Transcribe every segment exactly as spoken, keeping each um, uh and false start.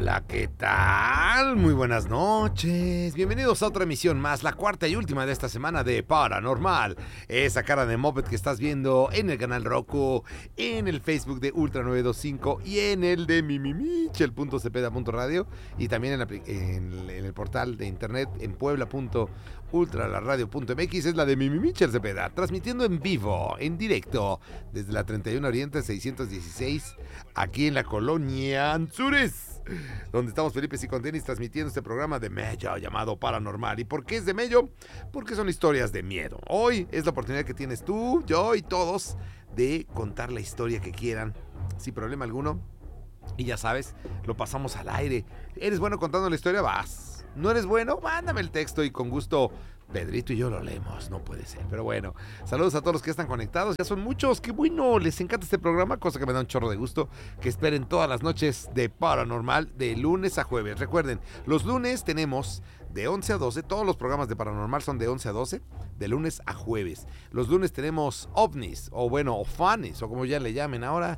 Hola, ¿qué tal? Muy buenas noches. Bienvenidos a otra emisión más, la cuarta y última de esta semana de Paranormal. Esa cara de moped que estás viendo en el canal Roku, en el Facebook de Ultra nueve dos cinco y en el de mimimichel punto cepeda punto radio y también en, la, en, en el portal de internet en puebla punto ultralaradio punto m x es la de Mimimichel Cepeda, transmitiendo en vivo, en directo, desde la treinta y uno Oriente seiscientos dieciséis, aquí en la colonia Anzures, donde estamos Felipe y con Denis transmitiendo este programa de Mello llamado Paranormal. ¿Y por qué es de Mello? Porque son historias de miedo. Hoy es la oportunidad que tienes tú, yo y todos de contar la historia que quieran, sin problema alguno. Y ya sabes, lo pasamos al aire. ¿Eres bueno contando la historia? Vas. ¿No eres bueno? Mándame el texto y con gusto Pedrito y yo lo leemos. No puede ser, pero bueno. Saludos a todos los que están conectados. Ya son muchos, qué bueno. Les encanta este programa, cosa que me da un chorro de gusto. Que esperen todas las noches de Paranormal de lunes a jueves. Recuerden, los lunes tenemos de once a doce. Todos los programas de Paranormal son de once a doce, de lunes a jueves. Los lunes tenemos ovnis, o bueno, o fanis, o como ya le llamen ahora.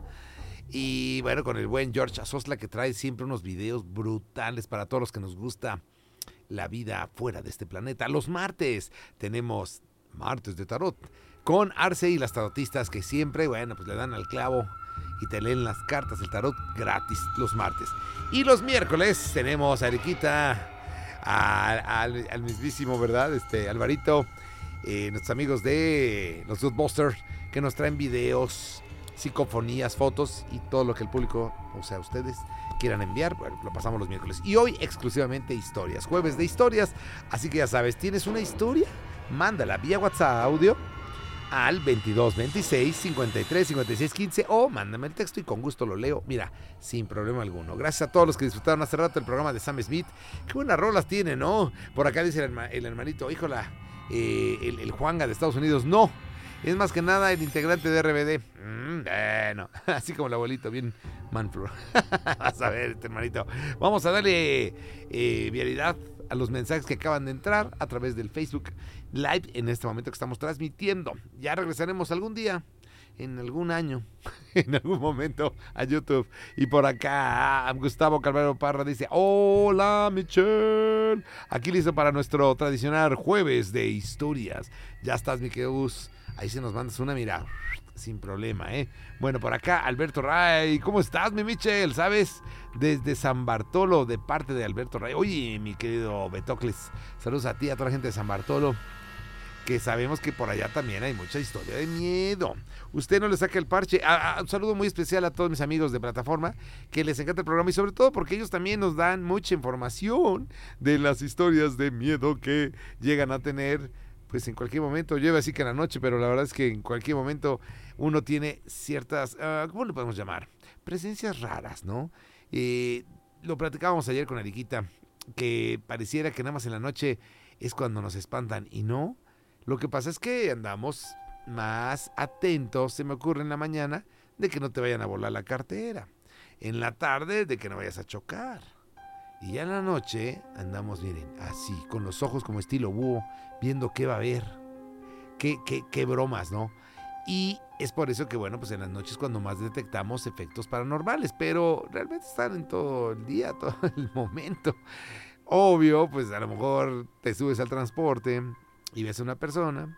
Y bueno, con el buen George Azosla, que trae siempre unos videos brutales para todos los que nos gusta la vida fuera de este planeta. Los martes tenemos martes de tarot con Arce y las tarotistas que siempre, bueno, pues le dan al clavo y te leen las cartas del tarot gratis los martes. Y los miércoles tenemos a Eriquita, a, a, al mismísimo, ¿verdad? Este, Alvarito, eh, nuestros amigos de los Ghostbusters, que nos traen videos, psicofonías, fotos y todo lo que el público, o sea, ustedes quieran enviar. Bueno, lo pasamos los miércoles. Y hoy exclusivamente historias, jueves de historias. Así que ya sabes, ¿tienes una historia? Mándala vía WhatsApp audio al veintidós veintiséis cincuenta y tres cincuenta y seis quince o mándame el texto y con gusto lo leo. Mira, sin problema alguno. Gracias a todos los que disfrutaron hace rato el programa de Sam Smith. Qué buenas rolas tiene, ¿no? Por acá dice el, herma, el hermanito, híjola, eh, el, el Juanga de Estados Unidos. No, es más que nada el integrante de R B D. Mm, bueno, así como el abuelito, bien manflor. Vas a ver, este hermanito. Vamos a darle eh, vialidad a los mensajes que acaban de entrar a través del Facebook Live en este momento que estamos transmitiendo. Ya regresaremos algún día, en algún año, en algún momento a YouTube. Y por acá Gustavo Calvaro Parra dice: hola Michelle, aquí listo para nuestro tradicional jueves de historias. Ya estás, mi querido Gus. Ahí se nos mandas una mirada, sin problema, ¿eh? Bueno, por acá, Alberto Ray. ¿Cómo estás, mi Michel? ¿Sabes? Desde San Bartolo, de parte de Alberto Ray. Oye, mi querido Betocles, saludos a ti, a toda la gente de San Bartolo, que sabemos que por allá también hay mucha historia de miedo. Usted no le saca el parche. Ah, ah, un saludo muy especial a todos mis amigos de plataforma, que les encanta el programa y sobre todo porque ellos también nos dan mucha información de las historias de miedo que llegan a tener. Pues en cualquier momento, yo iba a decir que en la noche, pero la verdad es que en cualquier momento uno tiene ciertas, uh, ¿cómo le podemos llamar? Presencias raras, ¿no? Eh, lo platicábamos ayer con Ariquita, que pareciera que nada más en la noche es cuando nos espantan, y no. Lo que pasa es que andamos más atentos, se me ocurre en la mañana, de que no te vayan a volar la cartera. En la tarde, de que no vayas a chocar. Y ya en la noche andamos, miren, así, con los ojos como estilo búho, viendo qué va a haber, qué, qué, qué bromas, ¿no? Y es por eso que, bueno, pues en las noches cuando más detectamos efectos paranormales, pero realmente están en todo el día, todo el momento. Obvio, pues a lo mejor te subes al transporte y ves a una persona,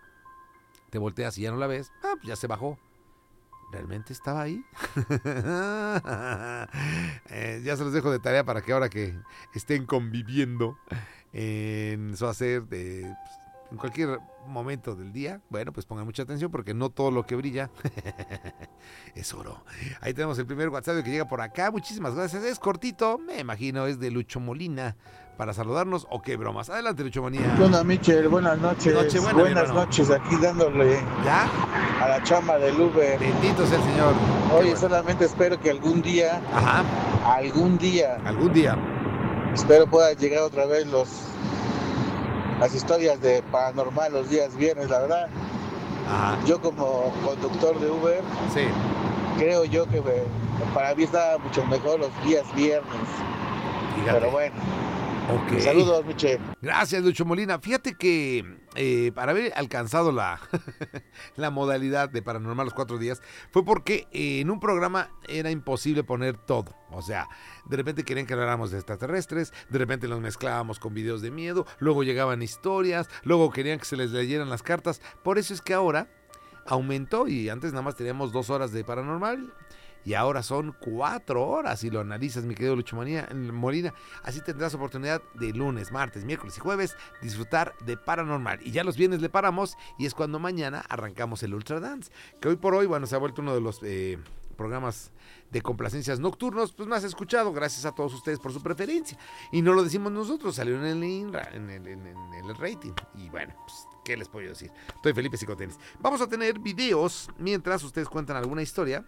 te volteas y ya no la ves, ah, pues ya se bajó. ¿Realmente estaba ahí? eh, ya se los dejo de tarea para que ahora que estén conviviendo en su hacer de, pues, en cualquier momento del día, bueno, pues pongan mucha atención porque no todo lo que brilla es oro. Ahí tenemos el primer WhatsApp que llega por acá. Muchísimas gracias. Es cortito, me imagino, es de Lucho Molina para saludarnos. O qué bromas. Adelante, Lucho Molina. ¿Qué onda, Michel? Buenas noches. Noche buena, Buenas noches, aquí dándole ¿ya? a la chamba del Uber. Bendito sea el Señor. Oye, bueno. Solamente espero que algún día, Ajá. algún día, algún día, espero pueda llegar otra vez los las historias de paranormal los días viernes, la verdad. Ajá. Yo como conductor de Uber, sí, creo yo que me, para mí está mucho mejor los días viernes. Fíjate. Pero bueno, Ok. Saludos, Miche. Gracias, Lucho Molina. Fíjate que eh, para haber alcanzado la, la modalidad de Paranormal los cuatro días, fue porque eh, en un programa era imposible poner todo. O sea, de repente querían que habláramos de extraterrestres, de repente los mezclábamos con videos de miedo, luego llegaban historias, luego querían que se les leyeran las cartas. Por eso es que ahora aumentó y antes nada más teníamos dos horas de Paranormal. Y ahora son cuatro horas si lo analizas, mi querido Lucho Molina. Así tendrás oportunidad de lunes, martes, miércoles y jueves disfrutar de Paranormal. Y ya los viernes le paramos y es cuando mañana arrancamos el Ultra Dance. Que hoy por hoy, bueno, se ha vuelto uno de los eh, programas de complacencias nocturnos pues más escuchado. Gracias a todos ustedes por su preferencia. Y no lo decimos nosotros, salió en el, en el, en el, en el rating. Y bueno, pues, ¿qué les puedo decir? Estoy Felipe Psicotenis. Vamos a tener videos mientras ustedes cuentan alguna historia.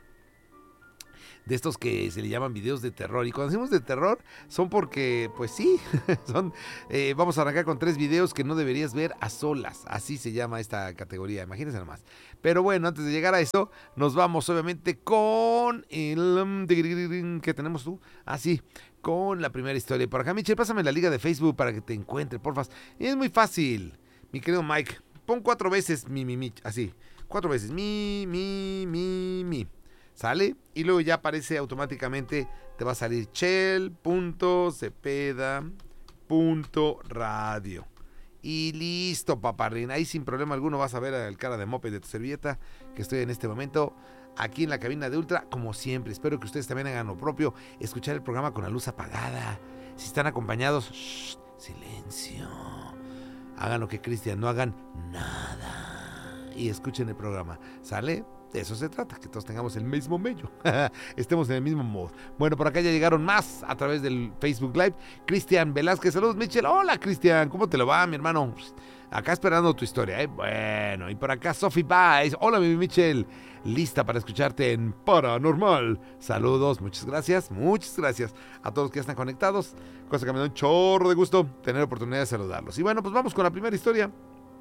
De estos que se le llaman videos de terror. Y cuando decimos de terror, son porque, pues sí, son eh, vamos a arrancar con tres videos que no deberías ver a solas. Así se llama esta categoría, imagínense nomás. Pero bueno, antes de llegar a eso, nos vamos obviamente con el... ¿Qué tenemos tú? Ah, sí, con la primera historia. Por acá, Michelle, pásame la liga de Facebook para que te encuentre, porfa. Es muy fácil, mi querido Mike. Pon cuatro veces mi, mi, mi, así. Cuatro veces, mi, mi, mi, mi. ¿Sale? Y luego ya aparece automáticamente, te va a salir chel punto cepeda punto radio. Y listo, paparrín. Ahí sin problema alguno vas a ver el cara de mope de tu servilleta, que estoy en este momento aquí en la cabina de Ultra, como siempre. Espero que ustedes también hagan lo propio, escuchar el programa con la luz apagada. Si están acompañados, shh, silencio. Hagan lo que Cristian, no hagan nada. Y escuchen el programa, ¿sale? De eso se trata, que todos tengamos el mismo medio, estemos en el mismo modo. Bueno, por acá ya llegaron más a través del Facebook Live. Cristian Velázquez, saludos, Michelle. Hola, Cristian, ¿cómo te lo va, mi hermano? Acá esperando tu historia, ¿eh? Bueno, y por acá Sophie Baez. Hola, mi Michelle, lista para escucharte en Paranormal. Saludos, muchas gracias, muchas gracias a todos que ya están conectados. Cosa que me da un chorro de gusto tener oportunidad de saludarlos. Y bueno, pues vamos con la primera historia.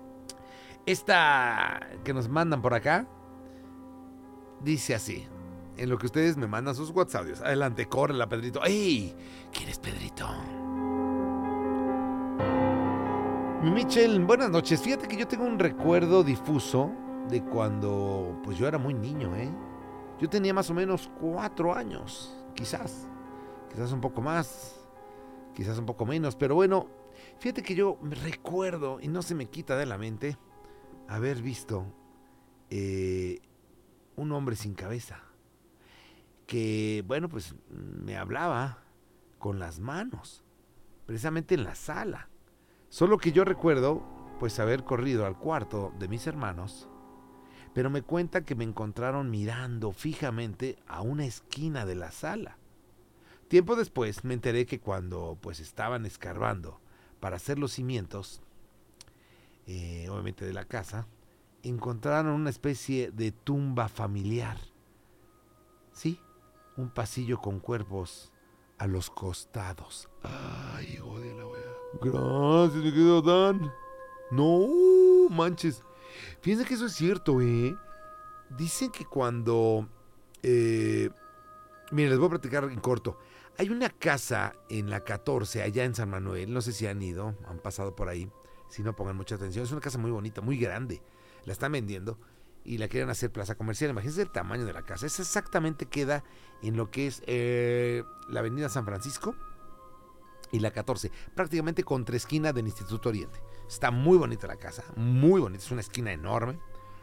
Esta que nos mandan por acá dice así, en lo que ustedes me mandan sus WhatsApps. Adelante, córrela, Pedrito. ¡Ey! ¿Quién es Pedrito? Michelle, buenas noches. Fíjate que yo tengo un recuerdo difuso de cuando pues yo era muy niño, ¿eh? Yo tenía más o menos cuatro años, quizás. Quizás un poco más, quizás un poco menos. Pero bueno, fíjate que yo me recuerdo, y no se me quita de la mente, haber visto... Eh, un hombre sin cabeza, que, bueno, pues me hablaba con las manos, precisamente en la sala. Solo que yo recuerdo, pues, haber corrido al cuarto de mis hermanos, pero me cuenta que me encontraron mirando fijamente a una esquina de la sala. Tiempo después me enteré que cuando, pues, estaban escarbando para hacer los cimientos, eh, obviamente de la casa, encontraron una especie de tumba familiar. Sí, un pasillo con cuerpos a los costados. Ay, hijo de la wea. Gracias, mi querido Dan. No manches. Fíjense que eso es cierto, ¿eh? Dicen que cuando... Eh, miren, les voy a platicar en corto. Hay una casa en la catorce, allá en San Manuel. No sé si han ido, han pasado por ahí. Si no, pongan mucha atención. Es una casa muy bonita, muy grande. La están vendiendo y la quieren hacer plaza comercial. Imagínense el tamaño de la casa. Esa exactamente queda en lo que es eh, la avenida San Francisco y la catorce, prácticamente contra esquina del Instituto Oriente. Está muy bonita la casa, muy bonita, es una esquina enorme.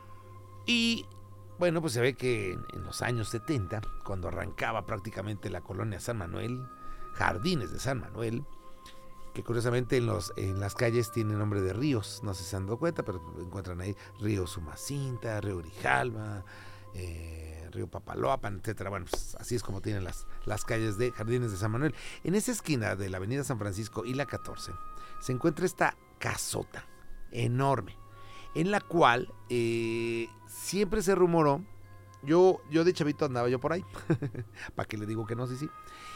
Y bueno, pues se ve que en, en los años setenta, cuando arrancaba prácticamente la colonia San Manuel, Jardines de San Manuel, que curiosamente en, los, en las calles tiene nombre de ríos, no sé si se han dado cuenta, pero encuentran ahí río Sumacinta, río Grijalva, eh, río Papaloapan, etcétera. Bueno, pues así es como tienen las, las calles de Jardines de San Manuel. En esa esquina de la avenida San Francisco y la catorce se encuentra esta casota enorme, en la cual eh, siempre se rumoró, yo, yo de chavito andaba yo por ahí, para que le digo que no, sí, sí,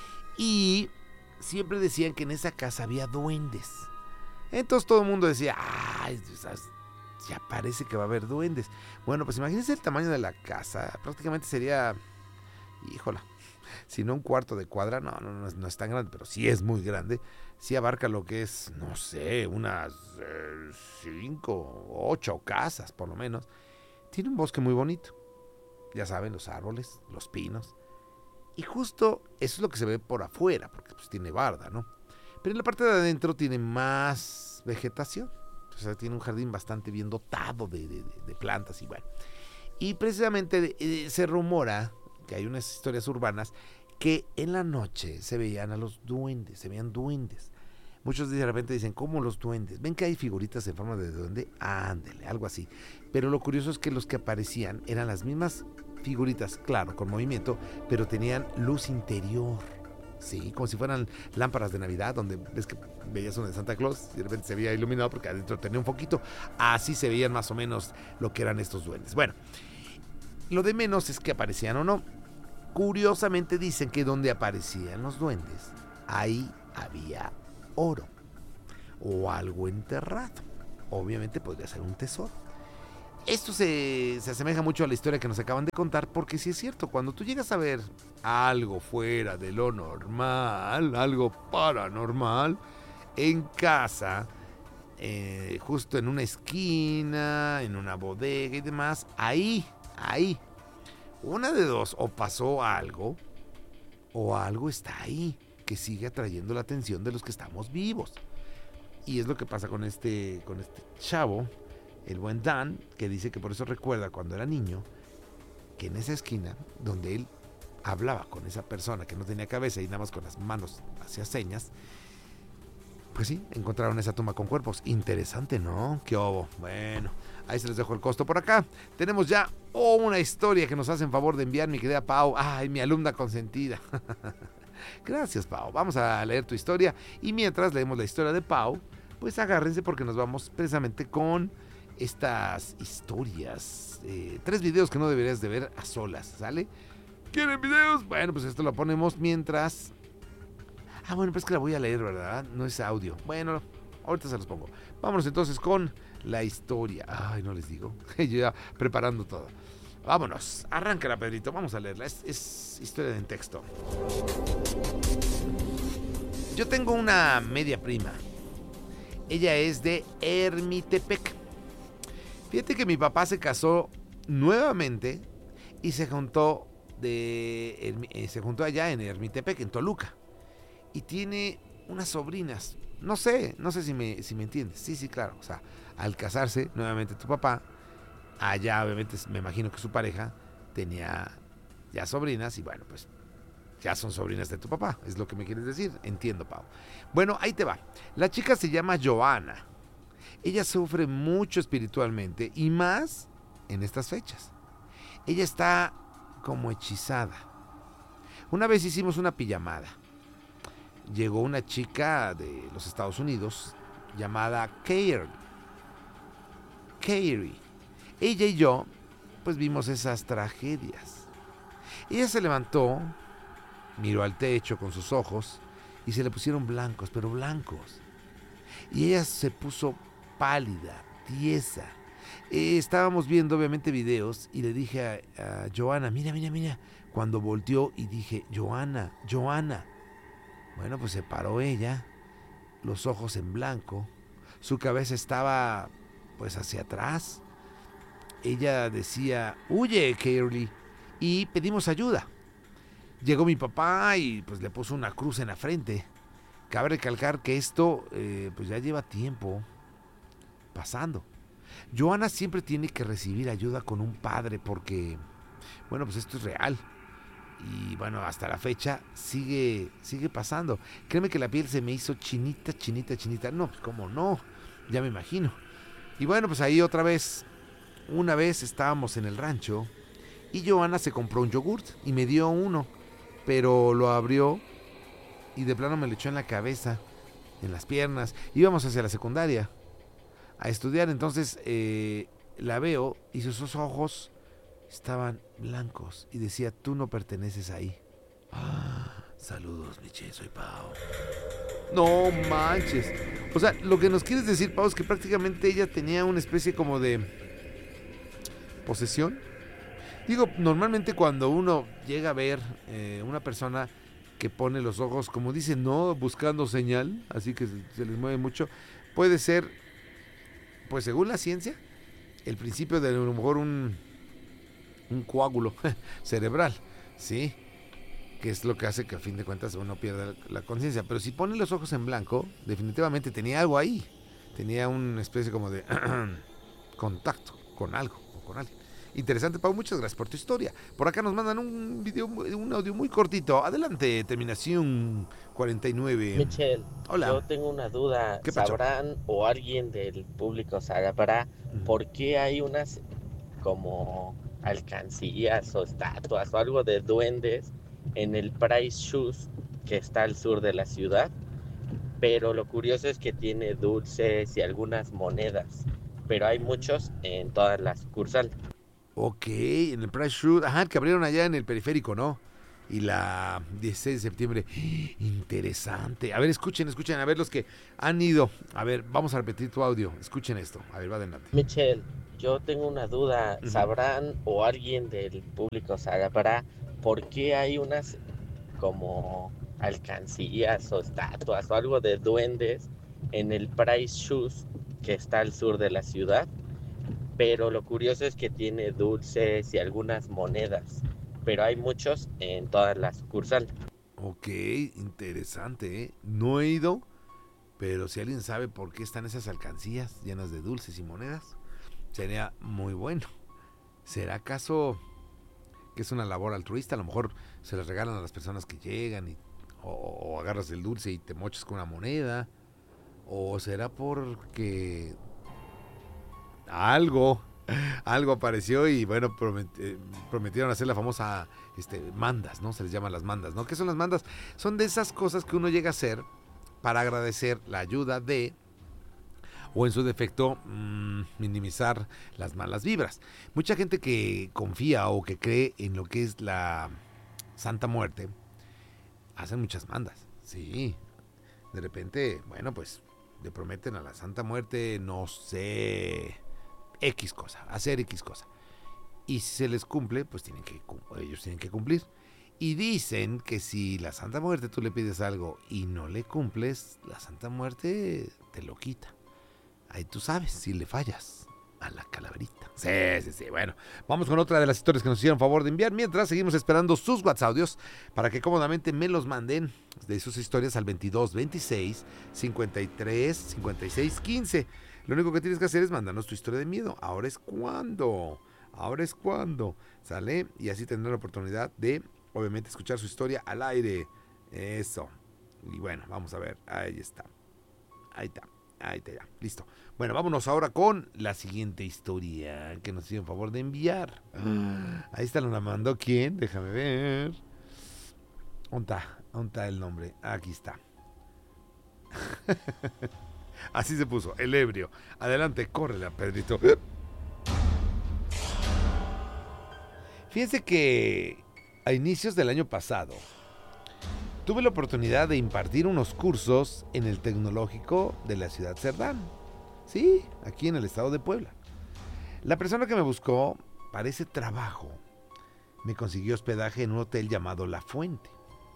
y siempre decían que en esa casa había duendes. Entonces todo el mundo decía, ay, ya parece que va a haber duendes. Bueno, pues imagínense el tamaño de la casa. Prácticamente sería, híjola, si no un cuarto de cuadra, no, no, no, es, no es tan grande, pero sí es muy grande. Sí abarca lo que es, no sé, unas eh, cinco, ocho casas por lo menos. Tiene un bosque muy bonito. Ya saben, los árboles, los pinos. Y justo eso es lo que se ve por afuera, porque pues tiene barda, ¿no? Pero en la parte de adentro tiene más vegetación. O sea, tiene un jardín bastante bien dotado de, de, de plantas y bueno. Y precisamente eh, se rumora, que hay unas historias urbanas, que en la noche se veían a los duendes, se veían duendes. Muchos de repente dicen, ¿cómo los duendes? ¿Ven que hay figuritas en forma de duende? Ándele, algo así. Pero lo curioso es que los que aparecían eran las mismas figuritas, claro, con movimiento, pero tenían luz interior. Sí, como si fueran lámparas de Navidad, donde ves que veías una de Santa Claus y de repente se veía iluminado porque adentro tenía un foquito. Así se veían más o menos lo que eran estos duendes. Bueno, lo de menos es que aparecían o no. Curiosamente dicen que donde aparecían los duendes, ahí había oro o algo enterrado. Obviamente podría ser un tesoro. Esto se, se asemeja mucho a la historia que nos acaban de contar, porque sí es cierto, cuando tú llegas a ver algo fuera de lo normal, algo paranormal, en casa, eh, justo en una esquina, en una bodega y demás, ahí, ahí, una de dos, o pasó algo, o algo está ahí, que sigue atrayendo la atención de los que estamos vivos. Y es lo que pasa con este, con este chavo, el buen Dan, que dice que por eso recuerda cuando era niño, que en esa esquina donde él hablaba con esa persona que no tenía cabeza y nada más con las manos hacía señas, pues sí, encontraron esa tumba con cuerpos. Interesante, ¿no? ¿Qué obo? Bueno, ahí se les dejo el costo por acá. Tenemos ya oh, una historia que nos hacen favor de enviar, mi querida Pau. Ay, mi alumna consentida. Gracias, Pau. Vamos a leer tu historia y mientras leemos la historia de Pau, pues agárrense porque nos vamos precisamente con estas historias, eh, tres videos que no deberías de ver a solas, ¿sale? ¿Quieren videos? Bueno, pues esto lo ponemos mientras... Ah, bueno, pues que la voy a leer, ¿verdad? No es audio. Bueno, ahorita se los pongo. Vámonos entonces con la historia. Ay, no les digo. Yo ya preparando todo. Vámonos, arráncala, Pedrito, vamos a leerla. Es, es historia en texto. Yo tengo una media prima. Ella es de Ermitepec. Fíjate que mi papá se casó nuevamente y se juntó de eh, se juntó allá en Ermitepec, en Toluca. Y tiene unas sobrinas. No sé, no sé si me, si me entiendes. Sí, sí, claro. O sea, al casarse nuevamente tu papá, allá obviamente me imagino que su pareja tenía ya sobrinas y bueno, pues ya son sobrinas de tu papá. Es lo que me quieres decir. Entiendo, Pau. Bueno, ahí te va. La chica se llama Joana. Ella sufre mucho espiritualmente y más en estas fechas. Ella está como hechizada. Una vez hicimos una pijamada. Llegó una chica de los Estados Unidos llamada Kairi. Kairi. Ella y yo, pues vimos esas tragedias. Ella se levantó, miró al techo con sus ojos y se le pusieron blancos, pero blancos. Y ella se puso pálida, tiesa. Eh, estábamos viendo obviamente videos y le dije a, a Joana, mira, mira, mira. Cuando volteó y dije, Joana, Joana. Bueno, pues se paró ella, los ojos en blanco, su cabeza estaba pues hacia atrás. Ella decía, huye, Kairi, y pedimos ayuda. Llegó mi papá y pues le puso una cruz en la frente. Cabe recalcar que esto eh, pues ya lleva tiempo pasando. Joana siempre tiene que recibir ayuda con un padre porque, bueno, pues esto es real. Y bueno, hasta la fecha sigue, sigue pasando. Créeme que la piel se me hizo chinita, chinita, chinita. No, pues cómo no, ya me imagino. Y bueno, pues ahí otra vez, una vez estábamos en el rancho y Joana se compró un yogurt y me dio uno, pero lo abrió y de plano me lo echó en la cabeza, en las piernas. Íbamos hacia la secundaria a estudiar, entonces eh, la veo y sus ojos estaban blancos y decía, tú no perteneces ahí. Ah, saludos, Miche, soy Pau. No manches. O sea, lo que nos quieres decir, Pau, es que prácticamente ella tenía una especie como de posesión. Digo, normalmente cuando uno llega a ver eh, una persona que pone los ojos, como dicen, no buscando señal, así que se, se les mueve mucho, puede ser, pues según la ciencia, el principio de a lo mejor un, un coágulo cerebral, ¿sí? Que es lo que hace que a fin de cuentas uno pierda la conciencia. Pero si pone los ojos en blanco, definitivamente tenía algo ahí. Tenía una especie como de contacto con algo o con alguien. Interesante, Pau, muchas gracias por tu historia. Por acá nos mandan un video, un audio muy cortito. Adelante, terminación cuarenta y nueve. Michelle, Hola. yo tengo una duda. ¿Qué pasó? ¿Sabrán o alguien del público sabrá por qué hay unas como alcancías o estatuas o algo de duendes en el Price Shoes que está al sur de la ciudad? Pero lo curioso es que tiene dulces y algunas monedas, pero hay muchos en todas las sucursales. Ok, en el Price Shoot, ajá, que abrieron allá en el periférico, ¿no? Y la dieciséis de septiembre. Interesante. A ver, escuchen, escuchen, a ver los que han ido. A ver, vamos a repetir tu audio. Escuchen esto. A ver, va adelante. Michelle, yo tengo una duda. Ujú. ¿Sabrán o alguien del público sabrá por qué hay unas como alcancías o estatuas o algo de duendes en el Price Shoes que está al sur de la ciudad? Pero lo curioso es que tiene dulces y algunas monedas, pero hay muchos en todas las sucursales. Ok, interesante, ¿eh? No he ido, pero si alguien sabe por qué están esas alcancías llenas de dulces y monedas, sería muy bueno. ¿Será acaso que es una labor altruista? A lo mejor se las regalan a las personas que llegan y, o, o agarras el dulce y te mochas con una moneda. ¿O será porque algo, algo apareció y bueno, promet, eh, prometieron hacer la famosa este, mandas, ¿no? Se les llaman las mandas, ¿no? ¿Qué son las mandas? Son de esas cosas que uno llega a hacer para agradecer la ayuda de, o en su defecto, mmm, minimizar las malas vibras. Mucha gente que confía o que cree en lo que es la Santa Muerte, hacen muchas mandas, sí. De repente, bueno, pues le prometen a la Santa Muerte, no sé, X cosa, hacer X cosa. Y si se les cumple, pues tienen que, ellos tienen que cumplir. Y dicen que si la Santa Muerte tú le pides algo y no le cumples, la Santa Muerte te lo quita. Ahí tú sabes si le fallas a la calaverita. Sí, sí, sí. Bueno, vamos con otra de las historias que nos hicieron favor de enviar. Mientras seguimos esperando sus WhatsApp audios para que cómodamente me los manden de sus historias al veintidós veintiséis cincuenta y tres cincuenta y seis quince. Lo único que tienes que hacer es mandarnos tu historia de miedo. Ahora es cuando. Ahora es cuando. ¿Sale? Y así tendrán la oportunidad de, obviamente, escuchar su historia al aire. Eso. Y bueno, vamos a ver. Ahí está. Ahí está. Ahí está ya. Listo. Bueno, vámonos ahora con la siguiente historia que nos hicieron favor de enviar. Ahí está, ¿la mandó quién? Déjame ver. ¿Dónde está? ¿Dónde está el nombre? Aquí está. Así se puso, el ebrio. Adelante, córrela, Pedrito. Fíjense que a inicios del año pasado tuve la oportunidad de impartir unos cursos en el Tecnológico de la Ciudad Cerdán. Sí, aquí en el estado de Puebla. La persona que me buscó para ese trabajo me consiguió hospedaje en un hotel llamado La Fuente.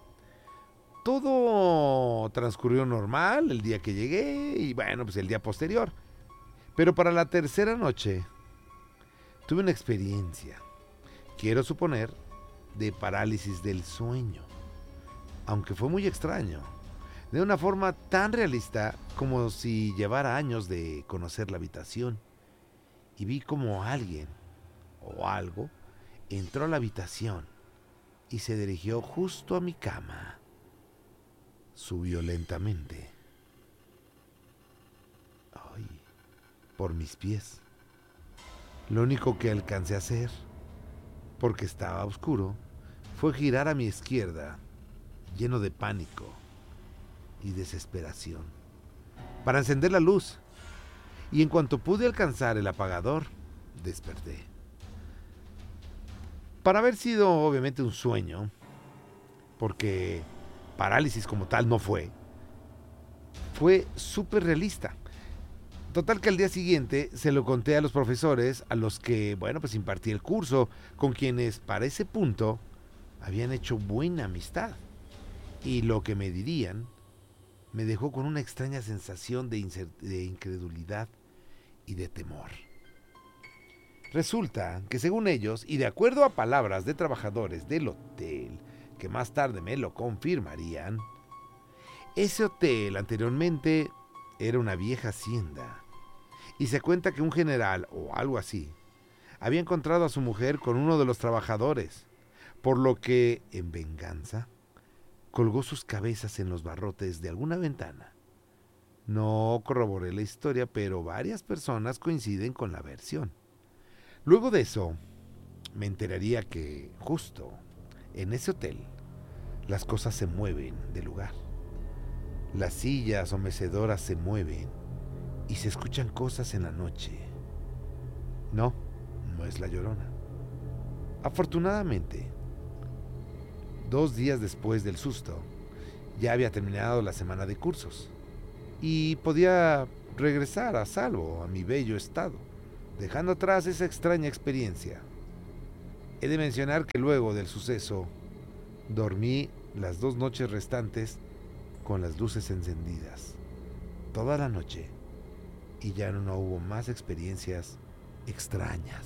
Todo transcurrió normal el día que llegué y bueno, pues el día posterior. Pero para la tercera noche tuve una experiencia, quiero suponer, de parálisis del sueño. Aunque fue muy extraño, de una forma tan realista como si llevara años de conocer la habitación. Y vi como alguien o algo entró a la habitación y se dirigió justo a mi cama. Subió lentamente. Ay, por mis pies. Lo único que alcancé a hacer, porque estaba oscuro, fue girar a mi izquierda, lleno de pánico y desesperación, para encender la luz. Y en cuanto pude alcanzar el apagador, desperté. Para haber sido obviamente un sueño, porque parálisis como tal no fue, fue súper realista. Total que al día siguiente se lo conté a los profesores a los que, bueno, pues impartí el curso, con quienes para ese punto habían hecho buena amistad. Y lo que me dirían me dejó con una extraña sensación de, incer- de incredulidad y de temor. Resulta que según ellos, y de acuerdo a palabras de trabajadores del hotel, que más tarde me lo confirmarían, ese hotel anteriormente era una vieja hacienda. Y se cuenta que un general, o algo así, había encontrado a su mujer con uno de los trabajadores, por lo que, en venganza, colgó sus cabezas en los barrotes de alguna ventana. No corroboré la historia, pero varias personas coinciden con la versión. Luego de eso, me enteraría que, justo en ese hotel, las cosas se mueven de lugar. Las sillas o mecedoras se mueven y se escuchan cosas en la noche. No, no es la Llorona. Afortunadamente, dos días después del susto, ya había terminado la semana de cursos y podía regresar a salvo a mi bello estado, dejando atrás esa extraña experiencia. He de mencionar que luego del suceso, dormí las dos noches restantes con las luces encendidas, toda la noche, y ya no hubo más experiencias extrañas.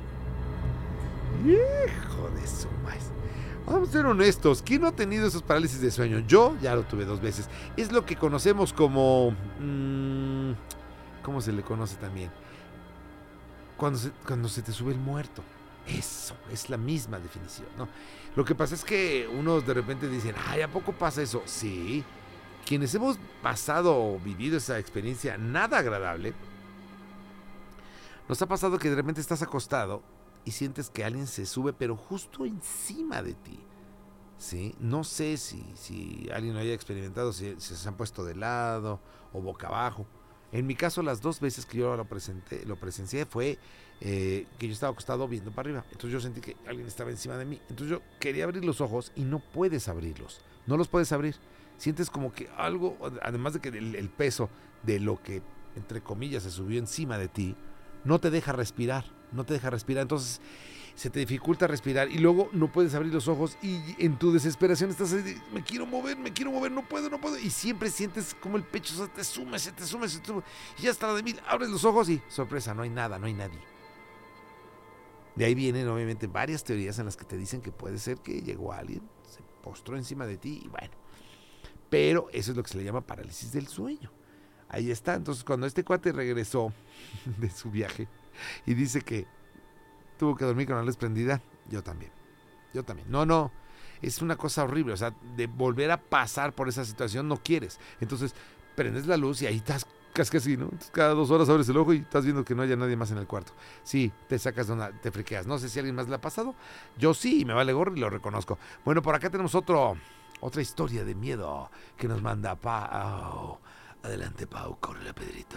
Hijo de su maíz. Vamos a ser honestos, ¿quién no ha tenido esos parálisis de sueño? Yo ya lo tuve dos veces. Es lo que conocemos como... Mmm, ¿cómo se le conoce también? Cuando se, cuando se te sube el muerto. Eso, es la misma definición, ¿no? Lo que pasa es que unos de repente dicen, ay, ¿a poco pasa eso? Sí. Quienes hemos pasado o vivido esa experiencia nada agradable, nos ha pasado que de repente estás acostado y sientes que alguien se sube, pero justo encima de ti, ¿sí? No sé si, si alguien lo haya experimentado, si, si se han puesto de lado o boca abajo. En mi caso, las dos veces que yo lo, presenté, lo presencié fue eh, que yo estaba acostado viendo para arriba. Entonces yo sentí que alguien estaba encima de mí. Entonces yo quería abrir los ojos y no puedes abrirlos. No los puedes abrir. Sientes como que algo, además de que el, el peso de lo que, entre comillas, se subió encima de ti, no te deja respirar. No te deja respirar. Entonces se te dificulta respirar y luego no puedes abrir los ojos y en tu desesperación estás ahí, me quiero mover, me quiero mover, no puedo, no puedo, y siempre sientes como el pecho se te sume, se te sume, se te sume, y ya está la de mil, abres los ojos y sorpresa, no hay nada, no hay nadie. De ahí vienen obviamente varias teorías en las que te dicen que puede ser que llegó alguien, se postró encima de ti y bueno, pero eso es lo que se le llama parálisis del sueño. Ahí está. Entonces cuando este cuate regresó de su viaje y dice que tuvo que dormir con la luz prendida, yo también, yo también. No, no, es una cosa horrible, o sea, de volver a pasar por esa situación no quieres. Entonces prendes la luz y ahí estás casi así, ¿no? Entonces, cada dos horas abres el ojo y estás viendo que no haya nadie más en el cuarto. Sí, te sacas de una, te friqueas. No sé si a alguien más le ha pasado. Yo sí, me vale gorro y lo reconozco. Bueno, por acá tenemos otro, otra historia de miedo que nos manda Pau. Adelante, Pau, córrele, Pedrito.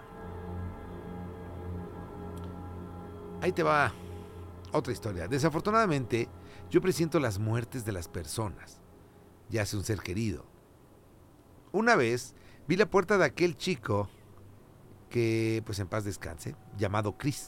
Ahí te va otra historia. Desafortunadamente, yo presiento las muertes de las personas, ya sea un ser querido. Una vez vi la puerta de aquel chico que, pues en paz descanse, llamado Chris.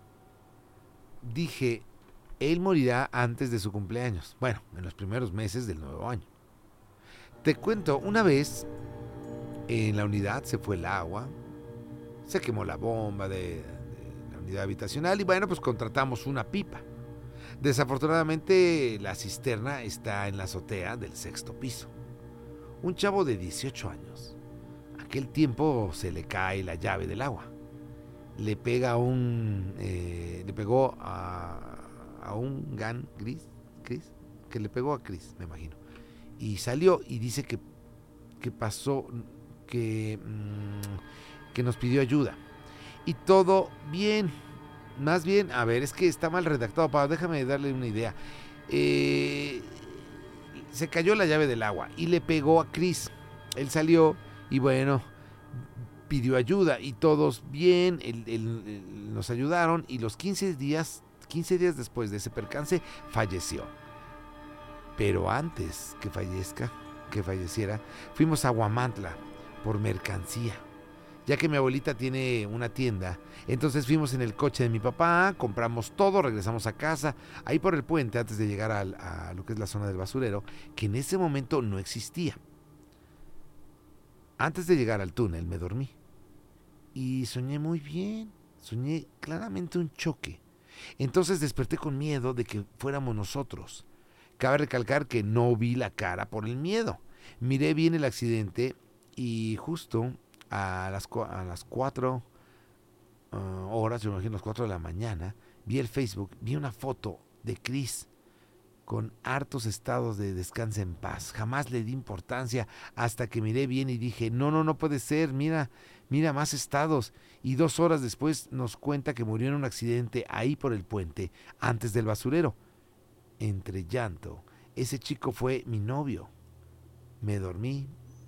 Dije, él morirá antes de su cumpleaños. Bueno, en los primeros meses del nuevo año. Te cuento, una vez en la unidad se fue el agua, se quemó la bomba de, de la unidad habitacional y bueno, pues contratamos una pipa. Desafortunadamente la cisterna está en la azotea del sexto piso. Un chavo de dieciocho años, aquel tiempo se le cae la llave del agua. Le pega un, eh, le pegó a, a un gan gris, Chris, que le pegó a Chris, me imagino. Y salió y dice que, que pasó, que, mmm, que nos pidió ayuda. Y todo bien. Más bien, a ver, es que está mal redactado, Pablo, déjame darle una idea. Eh, se cayó la llave del agua y le pegó a Chris. Él salió y bueno, pidió ayuda y todos bien, él, él, él, nos ayudaron y los quince días, quince días después de ese percance, falleció. Pero antes que fallezca, que falleciera, fuimos a Huamantla por mercancía. ya que mi abuelita tiene una tienda. Entonces fuimos en el coche de mi papá, compramos todo, regresamos a casa, ahí por el puente, antes de llegar al, a lo que es la zona del basurero, que en ese momento no existía. Antes de llegar al túnel me dormí y soñé muy bien, soñé claramente un choque. Entonces desperté con miedo de que fuéramos nosotros. Cabe recalcar que no vi la cara por el miedo. Miré bien el accidente y justo a las, a las cuatro uh, horas, yo me imagino las cuatro de la mañana, vi el Facebook, vi una foto de Chris con hartos estados de descanse en paz. Jamás le di importancia hasta que miré bien y dije, no, no, no puede ser, mira, mira más estados. Y dos horas después nos cuenta que murió en un accidente ahí por el puente, antes del basurero. Entre llanto, ese chico fue mi novio. Me dormí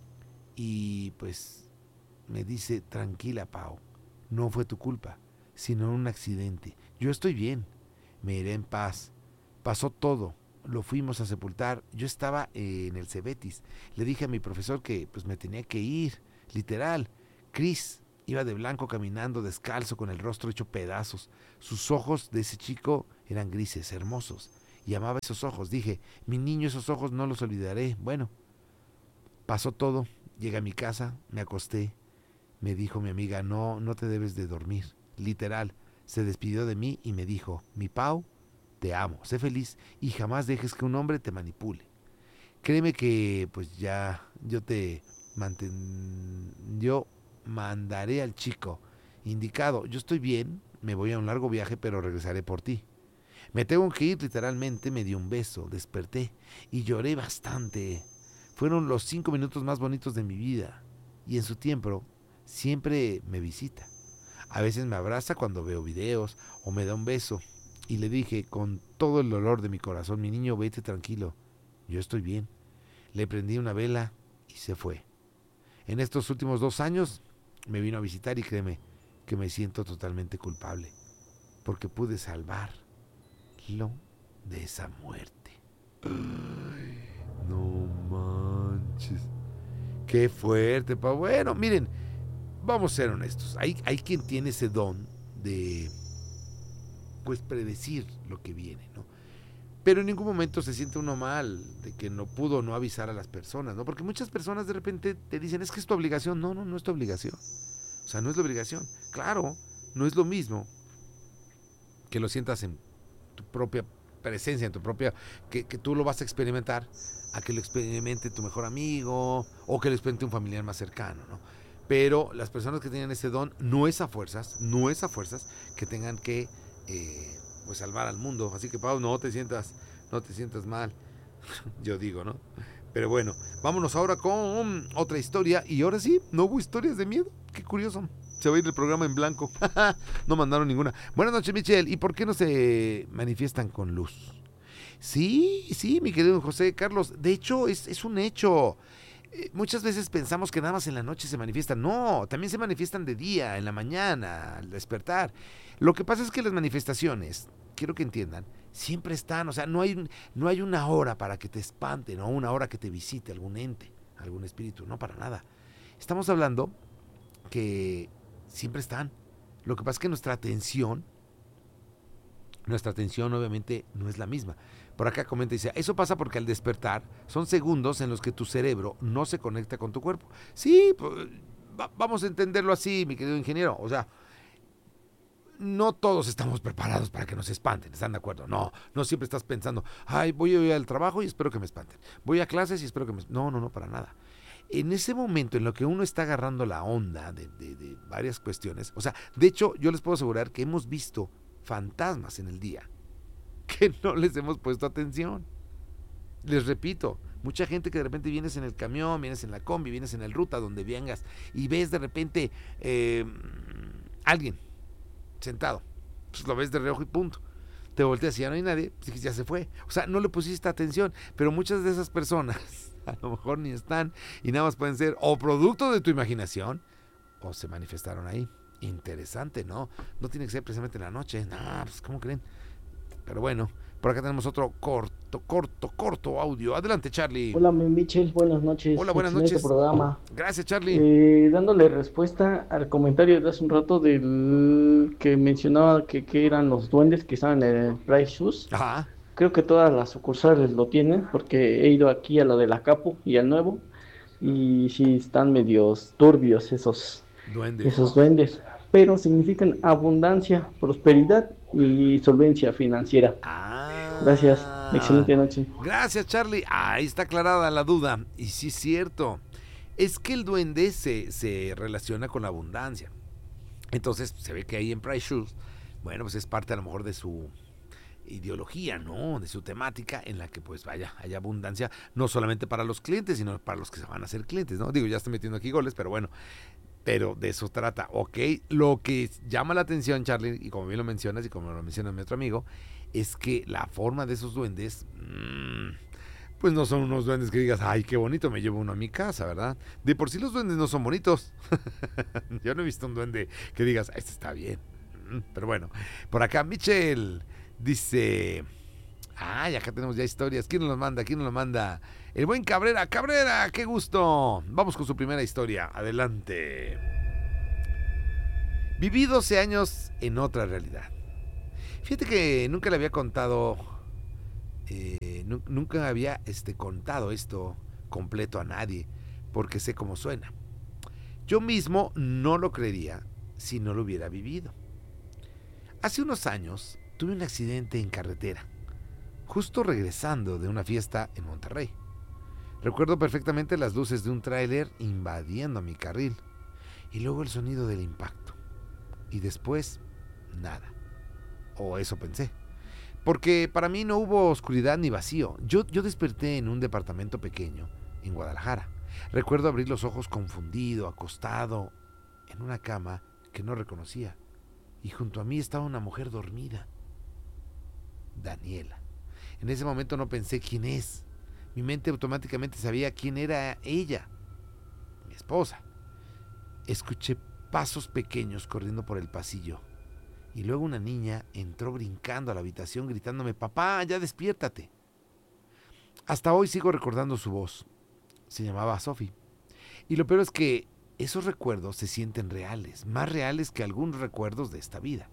y pues me dice, tranquila Pau, no fue tu culpa, sino un accidente. Yo estoy bien, me iré en paz. Pasó todo. Lo fuimos a sepultar. Yo estaba eh, en el Cebetis. Le dije a mi profesor que pues me tenía que ir, literal. Chris iba de blanco caminando descalzo con el rostro hecho pedazos. Sus ojos de ese chico eran grises, hermosos. Y amaba esos ojos. Dije, mi niño, esos ojos no los olvidaré. Bueno, pasó todo. Llegué a mi casa, me acosté. Me dijo mi amiga, no, no te debes de dormir. Literal, se despidió de mí y me dijo, mi Pau, te amo, sé feliz y jamás dejes que un hombre te manipule. Créeme que pues ya yo te manten... yo mandaré al chico indicado. Yo estoy bien, me voy a un largo viaje, pero regresaré por ti. Me tengo que ir, literalmente me dio un beso, desperté y lloré bastante. Fueron los cinco minutos más bonitos de mi vida y en su tiempo siempre me visita. A veces me abraza cuando veo videos o me da un beso. Y le dije con todo el dolor de mi corazón, mi niño, vete tranquilo, yo estoy bien. Le prendí una vela y se fue. En estos últimos dos años me vino a visitar y créeme que me siento totalmente culpable, porque pude salvarlo de esa muerte. Ay, no manches. Qué fuerte, pa. Bueno, miren, vamos a ser honestos. Hay, hay quien tiene ese don de pues predecir lo que viene, ¿no? Pero en ningún momento se siente uno mal de que no pudo no avisar a las personas, ¿no? Porque muchas personas de repente te dicen, es que es tu obligación. No, no, no es tu obligación. O sea, no es la obligación. Claro, no es lo mismo que lo sientas en tu propia presencia, en tu propia, que, que tú lo vas a experimentar, a que lo experimente tu mejor amigo o que lo experimente un familiar más cercano, ¿no? Pero las personas que tienen ese don, no es a fuerzas, no es a fuerzas que tengan que Eh, pues salvar al mundo. Así que Pau, no te sientas no te sientas mal. Yo digo, ¿no? Pero bueno, vámonos ahora con otra historia. Y ahora sí, no hubo historias de miedo. Qué curioso. Se va a ir el programa en blanco. No mandaron ninguna. Buenas noches, Michelle. ¿Y por qué no se manifiestan con luz? Sí, sí, mi querido José Carlos. De hecho, es, es un hecho. Eh, muchas veces pensamos que nada más en la noche se manifiestan. No, también se manifiestan de día, en la mañana, al despertar. Lo que pasa es que las manifestaciones, quiero que entiendan, siempre están. O sea, no hay, no hay una hora para que te espanten o una hora que te visite algún ente, algún espíritu. No, para nada. Estamos hablando que siempre están. Lo que pasa es que nuestra atención, nuestra atención obviamente no es la misma. Por acá comenta y dice, eso pasa porque al despertar son segundos en los que tu cerebro no se conecta con tu cuerpo. Sí, pues, va, vamos a entenderlo así, mi querido ingeniero. O sea, no todos estamos preparados para que nos espanten, ¿están de acuerdo? No, no siempre estás pensando, ay, voy a ir al trabajo y espero que me espanten. Voy a clases y espero que me... No, no, no, para nada. En ese momento en lo que uno está agarrando la onda de, de, de varias cuestiones, o sea, de hecho, yo les puedo asegurar que hemos visto fantasmas en el día que no les hemos puesto atención. Les repito, mucha gente que de repente vienes en el camión, vienes en la combi, vienes en el ruta, donde vengas, y ves de repente eh, alguien sentado, pues lo ves de reojo y punto. Te volteas y ya no hay nadie, pues ya se fue. O sea, no le pusiste atención, pero muchas de esas personas a lo mejor ni están y nada más pueden ser o producto de tu imaginación o se manifestaron ahí. Interesante, ¿no? No tiene que ser precisamente en la noche. No, pues ¿cómo creen? Pero bueno, por acá tenemos otro corte. corto, corto, corto audio. Adelante, Charlie. Hola, mi Michel, buenas noches. Hola, buenas Excelente noches. programa. Gracias, Charlie. Eh, dándole respuesta al comentario de hace un rato del que mencionaba que, que eran los duendes que estaban en el Price Shoes. Ajá. Creo que todas las sucursales lo tienen, porque he ido aquí a la de la Capo y al Nuevo, y sí están medios turbios esos, Duendes. esos duendes, pero significan abundancia, prosperidad y solvencia financiera. Ah. Gracias, excelente noche. Gracias, Charlie. Ahí está aclarada la duda. Y sí es cierto. Es que el duende se, se relaciona con la abundancia. Entonces se ve que ahí en Price Shoes, bueno, pues es parte a lo mejor de su ideología, ¿no? De su temática en la que pues vaya, haya abundancia, no solamente para los clientes, sino para los que se van a hacer clientes, ¿no? Digo, ya estoy metiendo aquí goles, pero bueno, pero de eso trata, ¿ok? Lo que llama la atención, Charlie, y como bien lo mencionas y como lo menciona mi otro amigo, es que la forma de esos duendes, mmm, pues no son unos duendes que digas, ay, qué bonito, me llevo uno a mi casa, ¿verdad? De por sí los duendes no son bonitos. Yo no he visto un duende que digas, este está bien. Pero bueno, por acá Michel dice, ay, acá tenemos ya historias. ¿Quién nos los manda? ¿Quién nos los manda? El buen Cabrera. Cabrera, qué gusto. Vamos con su primera historia. Adelante. Viví doce años en otra realidad. Fíjate que nunca le había contado, eh, nu- nunca había este, contado esto completo a nadie, porque sé cómo suena. Yo mismo no lo creería si no lo hubiera vivido. Hace unos años tuve un accidente en carretera, justo regresando de una fiesta en Monterrey. Recuerdo perfectamente las luces de un tráiler invadiendo mi carril y luego el sonido del impacto. Y después, nada. O eso pensé. Porque para mí no hubo oscuridad ni vacío. Yo, yo desperté en un departamento pequeño en Guadalajara. Recuerdo abrir los ojos confundido, acostado en una cama que no reconocía. Y junto a mí estaba una mujer dormida. Daniela. En ese momento no pensé quién es. Mi mente automáticamente sabía quién era ella, mi esposa. Escuché pasos pequeños corriendo por el pasillo. Y luego una niña entró brincando a la habitación gritándome, papá, ya despiértate. Hasta hoy sigo recordando su voz. Se llamaba Sophie. Y lo peor es que esos recuerdos se sienten reales, más reales que algunos recuerdos de esta vida.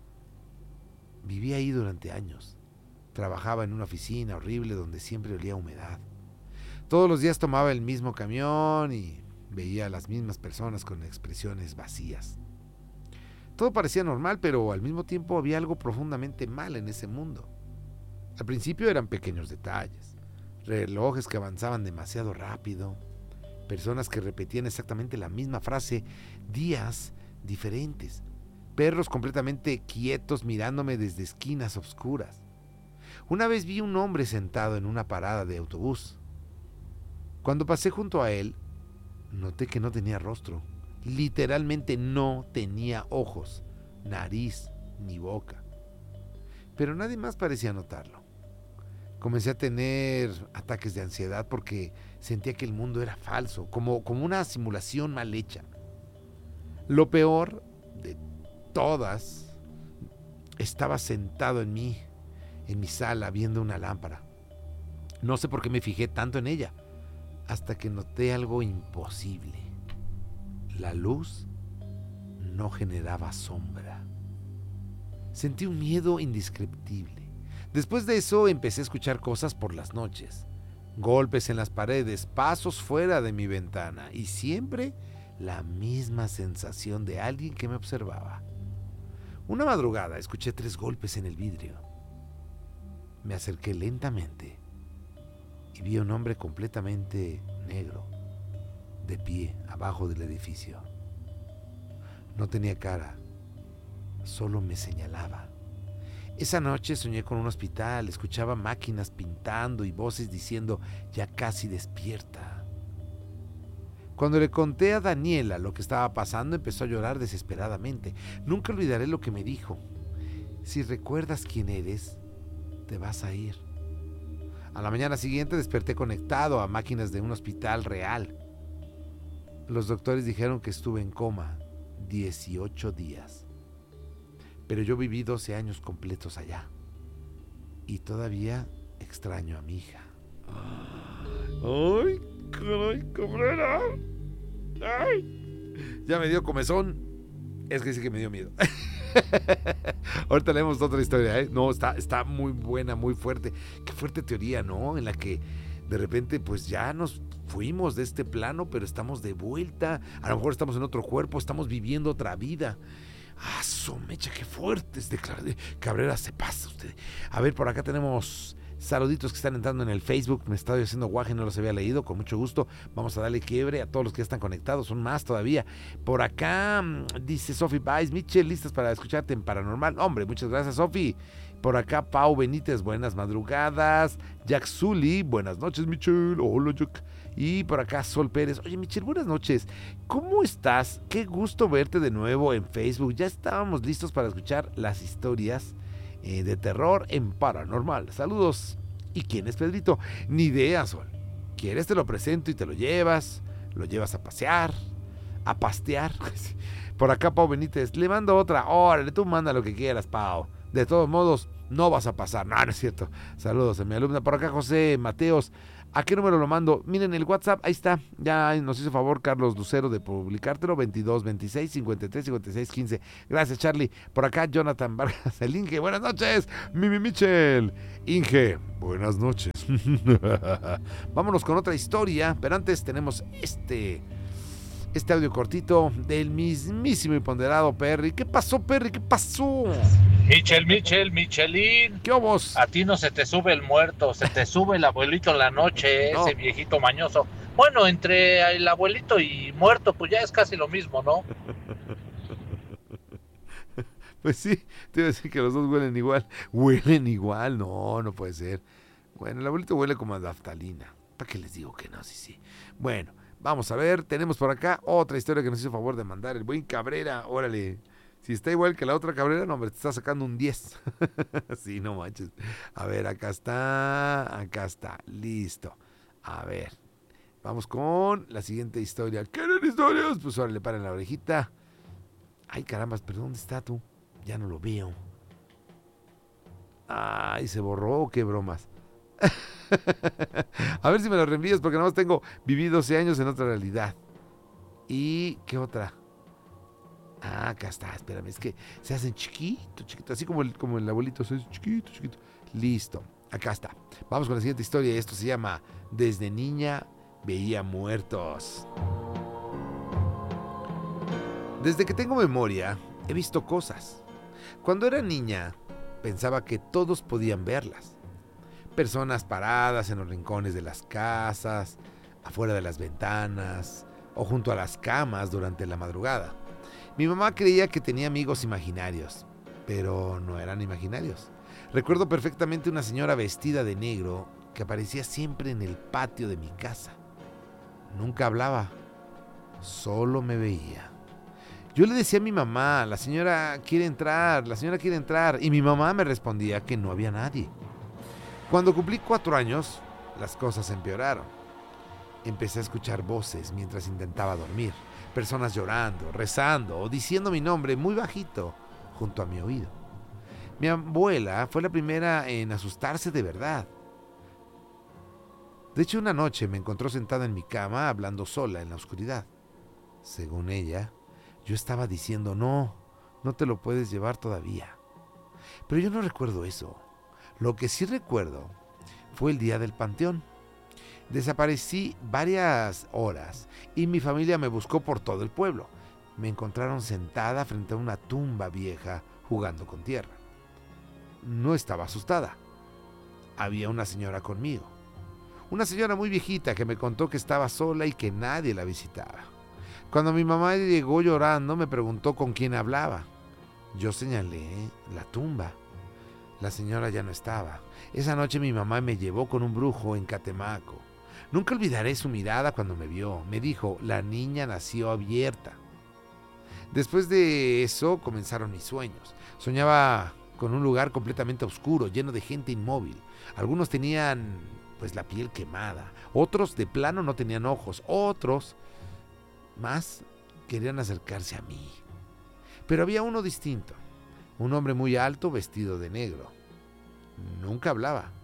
Viví ahí durante años. Trabajaba en una oficina horrible donde siempre olía a humedad. Todos los días tomaba el mismo camión y veía a las mismas personas con expresiones vacías. Todo parecía normal, pero al mismo tiempo había algo profundamente mal en ese mundo. Al principio eran pequeños detalles, relojes que avanzaban demasiado rápido, personas que repetían exactamente la misma frase días diferentes, perros completamente quietos mirándome desde esquinas oscuras. Una vez vi un hombre sentado en una parada de autobús. Cuando pasé junto a él, noté que no tenía rostro. Literalmente no tenía ojos, nariz ni boca. Pero nadie más parecía notarlo. Comencé a tener ataques de ansiedad porque sentía que el mundo era falso, como, como una simulación mal hecha. Lo peor de todas, estaba sentado en mí, en mi sala, viendo una lámpara. No sé por qué me fijé tanto en ella, hasta que noté algo imposible. La luz no generaba sombra. Sentí un miedo indescriptible. Después de eso empecé a escuchar cosas por las noches. Golpes en las paredes, pasos fuera de mi ventana y siempre la misma sensación de alguien que me observaba. Una madrugada escuché tres golpes en el vidrio. Me acerqué lentamente y vi a un hombre completamente negro, de pie abajo del edificio. No tenía cara, solo me señalaba. Esa noche soñé con un hospital, escuchaba máquinas pintando y voces diciendo, ya casi despierta. Cuando le conté a Daniela lo que estaba pasando, empezó a llorar desesperadamente. Nunca olvidaré lo que me dijo. Si recuerdas quién eres, te vas a ir. A la mañana siguiente desperté conectado a máquinas de un hospital real. Los doctores dijeron que estuve en coma dieciocho días. Pero yo viví doce años completos allá. Y todavía extraño a mi hija. ¡Ay, caray, Cabrera! ¡Ay! Ya me dio comezón. Es que sí que me dio miedo. Ahorita leemos otra historia, ¿eh? No, está, está muy buena, muy fuerte. Qué fuerte teoría, ¿no? En la que de repente pues ya nos fuimos de este plano, pero estamos de vuelta. A lo mejor estamos en otro cuerpo, estamos viviendo otra vida. ¡Ah, su mecha, qué fuerte! Este Cabrera, se pasa usted. A ver, por acá tenemos saluditos que están entrando en el Facebook. Me estaba haciendo guaje, no los había leído. Con mucho gusto vamos a darle quiebre a todos los que ya están conectados. Son más todavía. Por acá dice Sofi Baez, Michel, listas para escucharte en Paranormal. Hombre, muchas gracias, Sofi. Por acá Pau Benítez, buenas madrugadas. Jack Zully, buenas noches, Michel. Hola, Jack. Y por acá Sol Pérez, oye Michel, buenas noches, ¿cómo estás? Qué gusto verte de nuevo en Facebook. Ya estábamos listos para escuchar las historias eh, de terror en Paranormal. Saludos. ¿Y quién es Pedrito? Ni idea, Sol. ¿Quieres te lo presento y te lo llevas? ¿Lo llevas a pasear? ¿A pastear? Por acá Pau Benítez, le mando otra. Órale, tú manda lo que quieras, Pau. De todos modos, no vas a pasar. No, no es cierto. Saludos a mi alumna. Por acá José Mateos. ¿A qué número lo mando? Miren el WhatsApp, ahí está. Ya nos hizo favor Carlos Lucero de publicártelo. veintidós veintiséis cincuenta y tres cincuenta y seis quince. Gracias, Charlie. Por acá Jonathan Vargas, el Inge. Buenas noches, Mimi Michel. Inge, buenas noches. Vámonos con otra historia, pero antes tenemos este... Este audio cortito del mismísimo y ponderado Perry. ¿Qué pasó, Perry? ¿Qué pasó? Michel, Michel, Michelín. ¿Qué vos? A ti no se te sube el muerto, se te sube el abuelito en la noche, no. Ese viejito mañoso. Bueno, entre el abuelito y muerto, pues ya es casi lo mismo, ¿no? Pues sí, te iba a decir que los dos huelen igual. ¿Huelen igual? No, no puede ser. Bueno, el abuelito huele como a naftalina. ¿Para qué les digo que no? Sí, sí. Bueno. Vamos a ver, tenemos por acá otra historia que nos hizo favor de mandar el buen Cabrera. Órale, si está igual que la otra Cabrera, no, hombre, te está sacando un diez. Sí, no manches. A ver, acá está, acá está, listo. A ver, vamos con la siguiente historia. ¿Quieren historias? Pues órale, paren la orejita. Ay, carambas, pero ¿dónde está tú? Ya no lo veo. Ay, se borró, qué bromas. A ver si me lo reenvías, porque nada más tengo viví doce años en otra realidad. ¿Y qué otra? Ah, acá está, espérame, es que se hacen chiquito, chiquito, así como el, como el abuelito, se hace chiquito, chiquito. Listo, acá está. Vamos con la siguiente historia y esto se llama Desde niña veía muertos. Desde que tengo memoria, he visto cosas. Cuando era niña, pensaba que todos podían verlas. Personas paradas en los rincones de las casas, afuera de las ventanas o junto a las camas durante la madrugada. Mi mamá creía que tenía amigos imaginarios, pero no eran imaginarios. Recuerdo perfectamente una señora vestida de negro que aparecía siempre en el patio de mi casa. Nunca hablaba, solo me veía. Yo le decía a mi mamá, la señora quiere entrar, la señora quiere entrar, y mi mamá me respondía que no había nadie. Cuando cumplí cuatro años, las cosas empeoraron. Empecé a escuchar voces mientras intentaba dormir, personas llorando, rezando o diciendo mi nombre muy bajito junto a mi oído. Mi abuela fue la primera en asustarse de verdad. De hecho, una noche me encontró sentada en mi cama hablando sola en la oscuridad. Según ella, yo estaba diciendo, no, no te lo puedes llevar todavía. Pero yo no recuerdo eso. Lo que sí recuerdo fue el día del panteón. Desaparecí varias horas y mi familia me buscó por todo el pueblo. Me encontraron sentada frente a una tumba vieja jugando con tierra. No estaba asustada. Había una señora conmigo. Una señora muy viejita que me contó que estaba sola y que nadie la visitaba. Cuando mi mamá llegó llorando, me preguntó con quién hablaba. Yo señalé la tumba. La señora ya no estaba. Esa noche mi mamá me llevó con un brujo en Catemaco. Nunca olvidaré su mirada cuando me vio. Me dijo, la niña nació abierta. Después de eso comenzaron mis sueños. Soñaba con un lugar completamente oscuro, lleno de gente inmóvil. Algunos tenían pues la piel quemada. Otros de plano no tenían ojos. Otros más querían acercarse a mí. Pero había uno distinto. Un hombre muy alto vestido de negro. Nunca hablaba,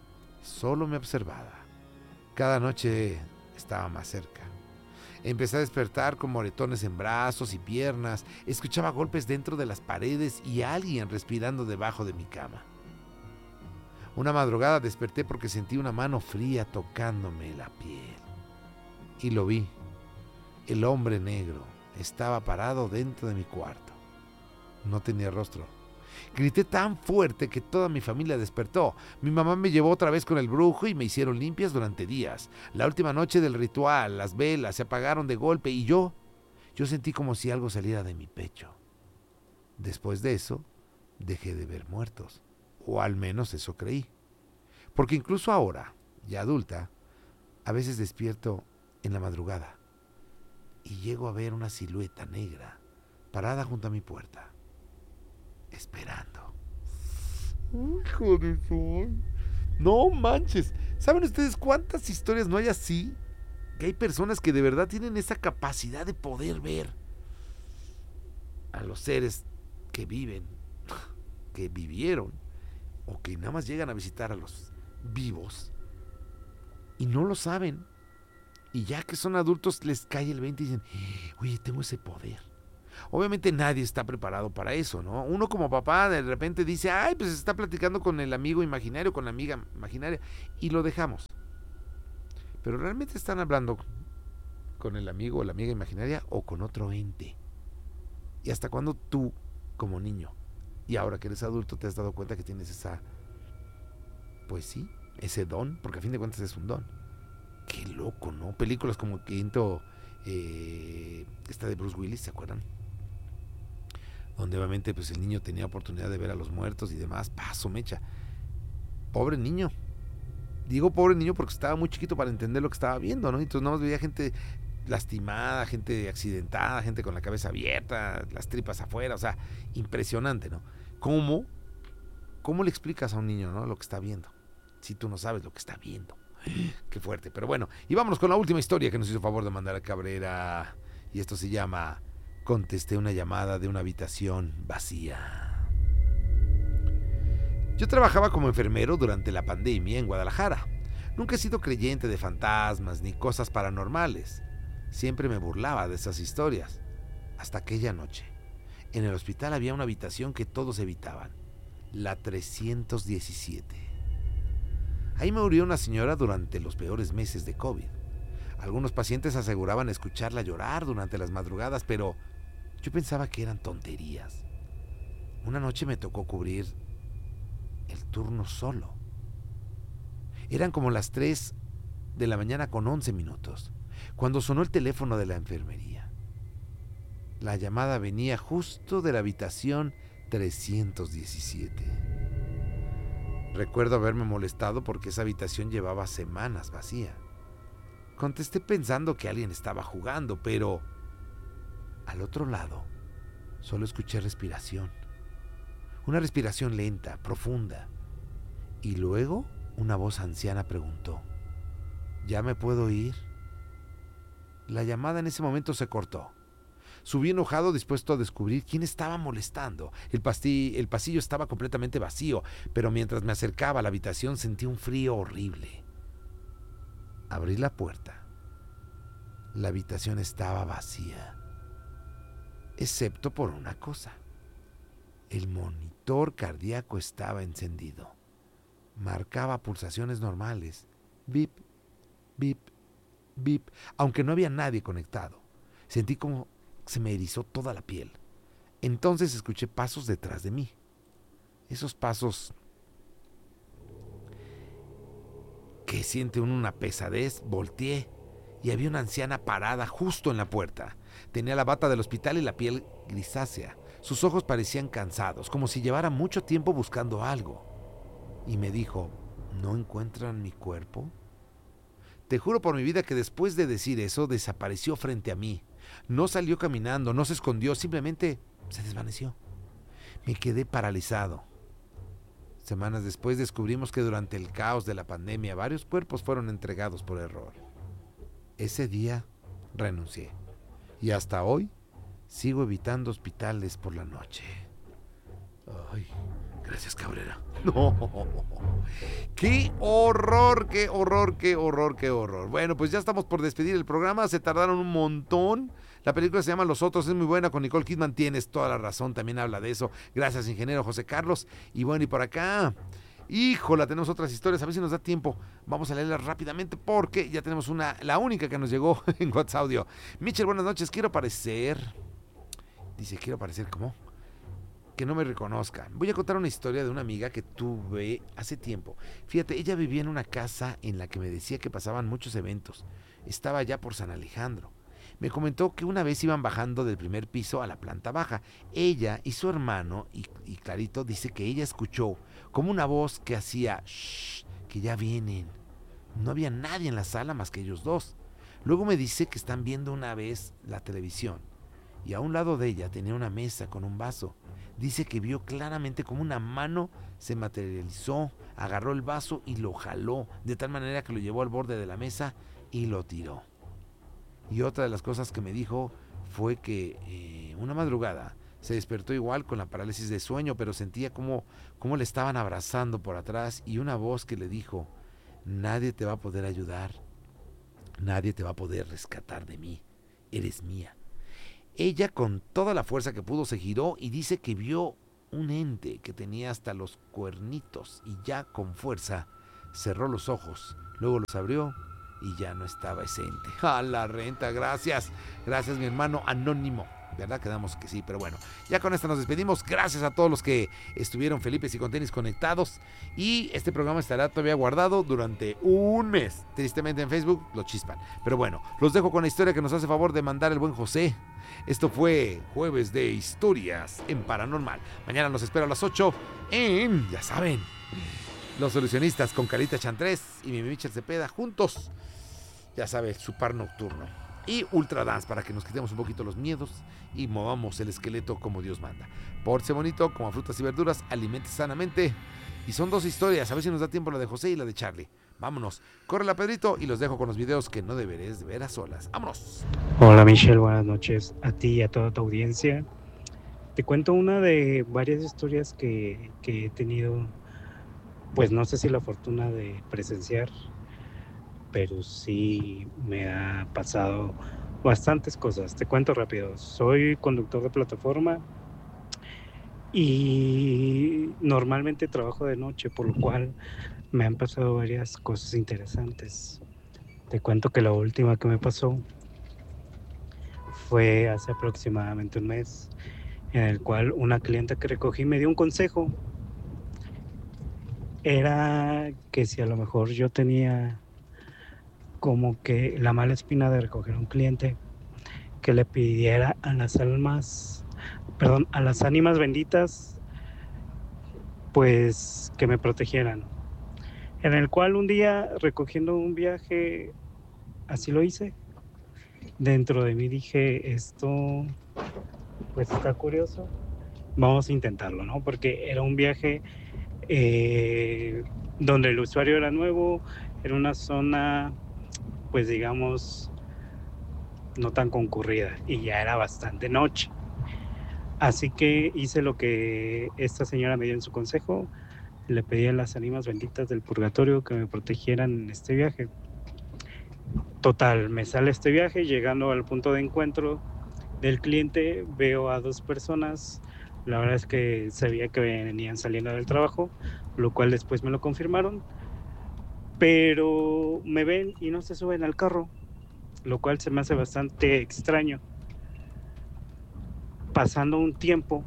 Solo me observaba. Cada noche estaba más cerca. Empecé a despertar con moretones en brazos y piernas. Escuchaba golpes dentro de las paredes y alguien respirando debajo de mi cama. Una madrugada desperté porque sentí una mano fría tocándome la piel. Y lo vi. El hombre negro estaba parado dentro de mi cuarto. No tenía rostro. Grité tan fuerte que toda mi familia despertó. Mi mamá me llevó otra vez con el brujo y me hicieron limpias durante días. La última noche del ritual, las velas se apagaron de golpe y yo, yo sentí como si algo saliera de mi pecho. Después de eso, dejé de ver muertos. O al menos eso creí. Porque incluso ahora, ya adulta, a veces despierto en la madrugada y llego a ver una silueta negra parada junto a mi puerta, esperando. Hijo de sol. No manches. ¿Saben ustedes cuántas historias no hay así? Que hay personas que de verdad tienen esa capacidad de poder ver a los seres que viven, que vivieron, o que nada más llegan a visitar a los vivos y no lo saben. Y ya que son adultos les cae el veinte y dicen, oye, tengo ese poder. Obviamente nadie está preparado para eso, ¿no? Uno como papá de repente dice, ay, pues está platicando con el amigo imaginario, con la amiga imaginaria, y lo dejamos. Pero realmente están hablando con el amigo o la amiga imaginaria o con otro ente. ¿Y hasta cuándo tú, como niño, y ahora que eres adulto, te has dado cuenta que tienes esa, pues sí, ese don? Porque a fin de cuentas es un don. Qué loco, ¿no? Películas como Quinto, eh, esta de Bruce Willis, ¿se acuerdan? Donde obviamente pues el niño tenía oportunidad de ver a los muertos y demás. Paso mecha. Pobre niño. Digo pobre niño porque estaba muy chiquito para entender lo que estaba viendo, ¿no? Entonces nada más veía gente lastimada, gente accidentada, gente con la cabeza abierta, las tripas afuera, o sea, impresionante, ¿no? ¿Cómo? ¿Cómo le explicas a un niño, ¿no? Lo que está viendo? Si tú no sabes lo que está viendo. Qué fuerte, pero bueno. Y vámonos con la última historia que nos hizo favor de mandar a Cabrera. Y esto se llama Contesté una llamada de una habitación vacía. Yo trabajaba como enfermero durante la pandemia en Guadalajara. Nunca he sido creyente de fantasmas ni cosas paranormales. Siempre me burlaba de esas historias. Hasta aquella noche. En el hospital había una habitación que todos evitaban. La trescientos diecisiete. Ahí murió una señora durante los peores meses de COVID. Algunos pacientes aseguraban escucharla llorar durante las madrugadas, pero yo pensaba que eran tonterías. Una noche me tocó cubrir el turno solo. Eran como las tres de la mañana con once minutos, cuando sonó el teléfono de la enfermería. La llamada venía justo de la habitación trescientos diecisiete. Recuerdo haberme molestado porque esa habitación llevaba semanas vacía. Contesté pensando que alguien estaba jugando, pero al otro lado solo escuché respiración. Una respiración lenta, profunda. Y luego una voz anciana preguntó, ¿ya me puedo ir? La llamada en ese momento se cortó. Subí enojado, dispuesto a descubrir quién estaba molestando. El, pasti- el pasillo estaba completamente vacío, pero mientras me acercaba a la habitación sentí un frío horrible. Abrí la puerta. La habitación estaba vacía, excepto por una cosa. El monitor cardíaco estaba encendido. Marcaba pulsaciones normales. Bip, bip, bip, aunque no había nadie conectado. Sentí como se me erizó toda la piel. Entonces escuché pasos detrás de mí. Esos pasos que siente uno una pesadez. Volteé y había una anciana parada justo en la puerta. Tenía la bata del hospital y la piel grisácea. Sus ojos parecían cansados, como si llevara mucho tiempo buscando algo. Y me dijo, ¿no encuentran mi cuerpo? Te juro por mi vida que después de decir eso, desapareció frente a mí. No salió caminando, no se escondió, simplemente se desvaneció. Me quedé paralizado. Semanas después descubrimos que durante el caos de la pandemia varios cuerpos fueron entregados por error. Ese día renuncié. Y hasta hoy sigo evitando hospitales por la noche. Ay, Gracias, Cabrera. No. ¡Qué horror, qué horror, qué horror, qué horror! Bueno, pues ya estamos por despedir el programa. Se tardaron un montón. La película se llama Los Otros, es muy buena, con Nicole Kidman. Tienes toda la razón, también habla de eso. Gracias, ingeniero José Carlos. Y bueno, y por acá, híjola, tenemos otras historias. A ver si nos da tiempo. Vamos a leerlas rápidamente porque ya tenemos una, la única que nos llegó en WhatsApp Audio. Michelle, buenas noches. Quiero aparecer. Dice, quiero aparecer, ¿cómo? Que no me reconozca. Voy a contar una historia de una amiga que tuve hace tiempo. Fíjate, ella vivía en una casa en la que me decía que pasaban muchos eventos. Estaba allá por San Alejandro. Me comentó que una vez iban bajando del primer piso a la planta baja. Ella y su hermano, y, y Clarito, dice que ella escuchó como una voz que hacía shh, que ya vienen. No había nadie en la sala más que ellos dos. Luego me dice que están viendo una vez la televisión y a un lado de ella tenía una mesa con un vaso. Dice que vio claramente como una mano se materializó, agarró el vaso y lo jaló, de tal manera que lo llevó al borde de la mesa y lo tiró. Y otra de las cosas que me dijo fue que eh, una madrugada se despertó igual con la parálisis de sueño, pero sentía como, como le estaban abrazando por atrás y una voz que le dijo, nadie te va a poder ayudar, nadie te va a poder rescatar de mí, eres mía. Ella con toda la fuerza que pudo se giró y dice que vio un ente que tenía hasta los cuernitos y ya con fuerza cerró los ojos, luego los abrió y ya no estaba ese ente. ¡A la renta! Gracias, gracias mi hermano anónimo. ¿Verdad? Quedamos que sí, pero bueno, ya con esto nos despedimos. Gracias a todos los que estuvieron Felipes y con tenis conectados. Y este programa estará todavía guardado durante un mes. Tristemente en Facebook lo chispan. Pero bueno, los dejo con la historia que nos hace favor de mandar el buen José. Esto fue Jueves de Historias en Paranormal. Mañana nos espero a las ocho en, ya saben, Los Solucionistas con Carlita Chantrés y mi Michel Cepeda juntos. Ya sabe, su par nocturno. Y Ultra Dance para que nos quitemos un poquito los miedos y movamos el esqueleto como Dios manda. Pórtese bonito, coma frutas y verduras, alimente sanamente. Y son dos historias, a ver si nos da tiempo la de José y la de Charlie. Vámonos, córrela Pedrito y los dejo con los videos que no deberes ver a solas. ¡Vámonos! Hola Michelle, buenas noches a ti y a toda tu audiencia. Te cuento una de varias historias que, que he tenido, pues no sé si la fortuna de presenciar, pero sí me ha pasado bastantes cosas. Te cuento rápido. Soy conductor de plataforma y normalmente trabajo de noche, por lo cual me han pasado varias cosas interesantes. Te cuento que la última que me pasó fue hace aproximadamente un mes, en el cual una clienta que recogí me dio un consejo. Era que si a lo mejor yo tenía como que la mala espina de recoger a un cliente, que le pidiera a las almas, perdón, a las ánimas benditas, pues que me protegieran. En el cual un día, recogiendo un viaje, así lo hice. Dentro de mí dije, esto pues está curioso, vamos a intentarlo, ¿no? Porque era un viaje eh, donde el usuario era nuevo, era una zona, pues digamos, no tan concurrida y ya era bastante noche. Así que hice lo que esta señora me dio en su consejo, le pedí a las ánimas benditas del purgatorio que me protegieran en este viaje. Total, me sale este viaje, llegando al punto de encuentro del cliente, veo a dos personas, la verdad es que sabía que venían saliendo del trabajo, lo cual después me lo confirmaron, pero me ven y no se suben al carro, lo cual se me hace bastante extraño. Pasando un tiempo,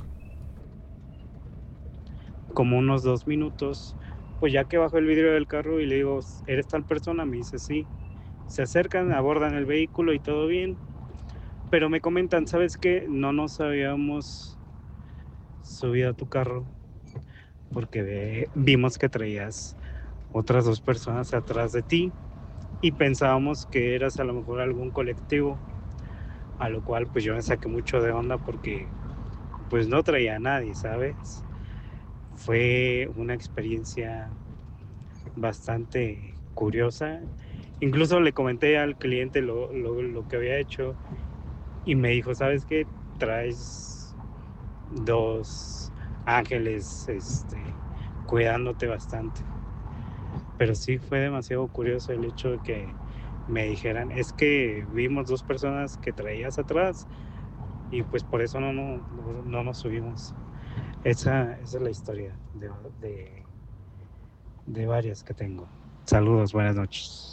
como unos dos minutos, pues ya que bajo el vidrio del carro y le digo, ¿eres tal persona? Me dice, sí. Se acercan, abordan el vehículo y todo bien, pero me comentan, ¿sabes qué? No nos habíamos subido a tu carro porque ve, vimos que traías otras dos personas atrás de ti y pensábamos que eras a lo mejor algún colectivo, a lo cual pues yo me saqué mucho de onda porque pues no traía a nadie, ¿sabes? Fue una experiencia bastante curiosa. Incluso le comenté al cliente lo, lo, lo que había hecho y me dijo, ¿sabes qué? Traes dos ángeles este, cuidándote bastante. Pero sí fue demasiado curioso el hecho de que me dijeran, es que vimos dos personas que traías atrás y pues por eso no, no, no, no nos subimos. Esa, esa es la historia de, de, de varias que tengo. Saludos, buenas noches.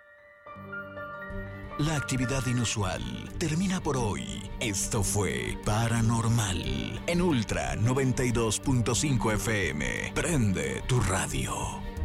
La actividad inusual termina por hoy. Esto fue Paranormal en Ultra noventa y dos punto cinco F M. Prende tu radio.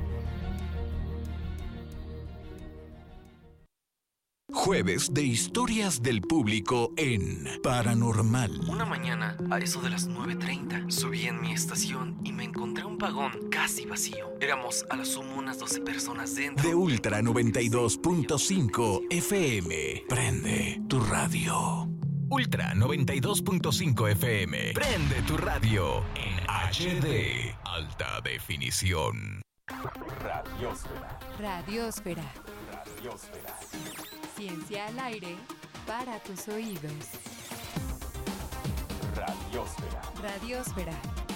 Jueves de historias del público en Paranormal. Una mañana, a eso de las nueve treinta, subí en mi estación y me encontré un vagón casi vacío. Éramos a lo sumo unas doce personas dentro. De Ultra noventa y dos punto cinco F M. Prende tu radio. Ultra noventa y dos punto cinco F M. Prende tu radio en H D. Alta definición. Radiósfera. Radiósfera. Radiósfera. Ciencia al aire para tus oídos. Radiósfera. Radiósfera.